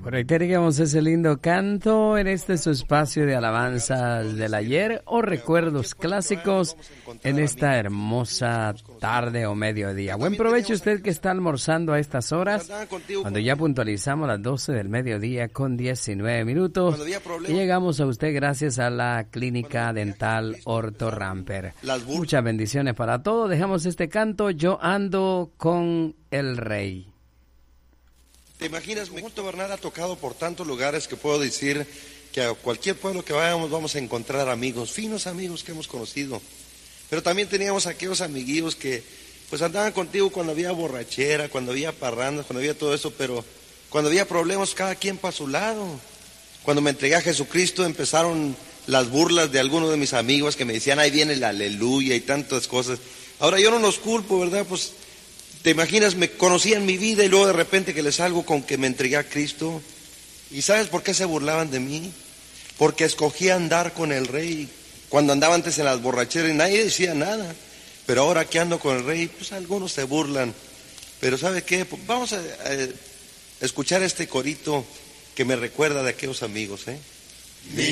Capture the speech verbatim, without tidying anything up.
Recargamos ese lindo canto en este su espacio de alabanzas del ayer o recuerdos clásicos en esta hermosa tarde o mediodía. Buen provecho usted que está almorzando a estas horas, cuando ya puntualizamos las doce del mediodía con diecinueve minutos y llegamos a usted gracias a la Clínica Dental Orto Ramper. Muchas bendiciones para todos. Dejamos este canto, Yo ando con el Rey. ¿Te imaginas? Mi culto Bernal ha tocado por tantos lugares que puedo decir que a cualquier pueblo que vayamos vamos a encontrar amigos, finos amigos que hemos conocido. Pero también teníamos aquellos amiguillos que pues andaban contigo cuando había borrachera, cuando había parrandas, cuando había todo eso, pero cuando había problemas cada quien para su lado. Cuando me entregué a Jesucristo empezaron las burlas de algunos de mis amigos que me decían, ahí viene la aleluya y tantas cosas. Ahora yo no los culpo, ¿verdad? Pues te imaginas, me conocían mi vida y luego de repente que les salgo con que me entregué a Cristo. ¿Y sabes por qué se burlaban de mí? Porque escogí andar con el Rey. Cuando andaba antes en las borracheras y nadie decía nada. Pero ahora que ando con el Rey, pues algunos se burlan. Pero ¿sabe qué? Pues vamos a, a escuchar este corito que me recuerda de aquellos amigos, ¿eh?